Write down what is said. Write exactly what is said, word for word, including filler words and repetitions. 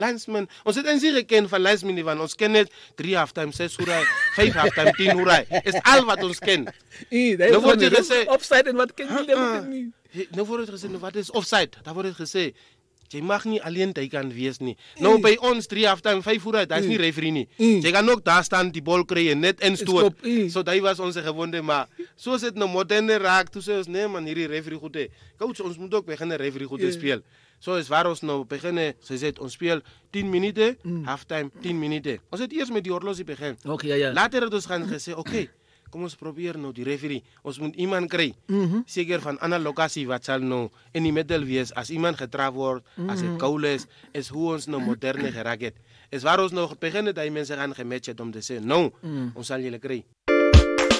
linesman, ons het eintlik geken van linesman nie, want ons ken net drie halftime, ses hoerai, vyf halftime, tien hoerai. Is al wat ons ken. Nee, dat Nou word is jy gesê- offside en wat ken jy Uh, dat nie. Hey, nou word het gesê, nou wat is offside? Daar word het gesê, jy mag nie alleen tydkant wees nie. Nou by ons drie halftime, vyf hoerai, daar is nie referee nie. Jy kan ook daar staan, die bal kry en net instoot. Stop, eh. So dit was onze gewonde, maar soos dit nou moderne raak, toe sê ons, nee man, hierdie referee goed hê. Coach, ons moet ook begin referee goed Ja. speel. So is waar ons nou begin, gesê, ons speel tien minute, halftime, tien minute. Ons het eers met die horlosie begin. Okay, ja, ja. Later het ons gaan gesê, oké, kom ons probeer nou die referee. Ons moet iemand kry, seker van ander lokasie wat sal nou in die middel wees, as iemand getraf word, as dit koud is, is hoe ons nou moderne geraak het. Is waar ons nou begin het, dat die mense gaan gematch het om te sê, nou, ons sal julle kry.